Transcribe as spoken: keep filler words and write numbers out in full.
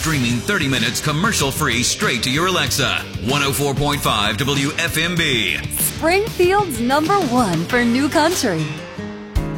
streaming thirty minutes commercial-free straight to your Alexa. one oh four point five W F M B. Springfield's number one for new country.